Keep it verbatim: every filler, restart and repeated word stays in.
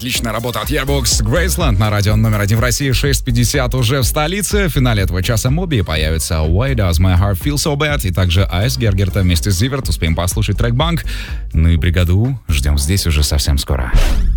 Отличная работа от Yearbox. Graceland на радио номер один в России, шесть пятьдесят уже в столице. В финале этого часа Моби появится Why Does My Heart Feel So Bad, и также Айс Гергерта вместе с Зиверт. Успеем послушать трек Банк. Ну и бригаду ждем здесь уже совсем скоро.